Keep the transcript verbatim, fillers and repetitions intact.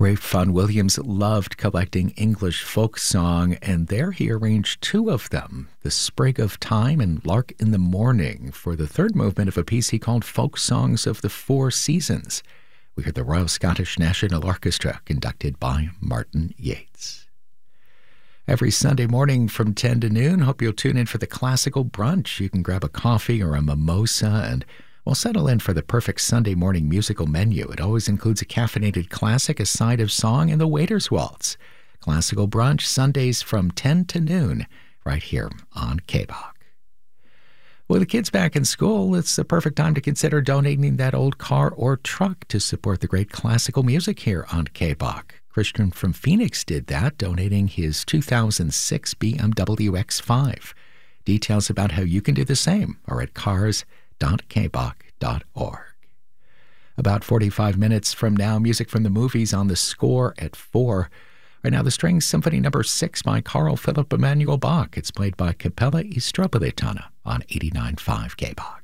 Rafe Vaughan Williams loved collecting English folk song, and there he arranged two of them, The Sprig of Thyme and Lark in the Morning, for the third movement of a piece he called Folk Songs of the Four Seasons. We heard the Royal Scottish National Orchestra, conducted by Martin Yates. Every Sunday morning from ten to noon, hope you'll tune in for the Classical Brunch. You can grab a coffee or a mimosa and we'll settle in for the perfect Sunday morning musical menu. It always includes a caffeinated classic, a side of song, and the Waiter's Waltz. Classical Brunch, Sundays from ten to noon, right here on K B O C. With the kids back in school, it's the perfect time to consider donating that old car or truck to support the great classical music here on K B O C. Christian from Phoenix did that, donating his two thousand six B M W X five. Details about how you can do the same are at cars dot k b o c dot org. About forty-five minutes from now, music from the movies on the score at four. Right now, the String Symphony Number six by Carl Philipp Emanuel Bach. It's played by Capella Istropolitana on eighty-nine point five K B O C.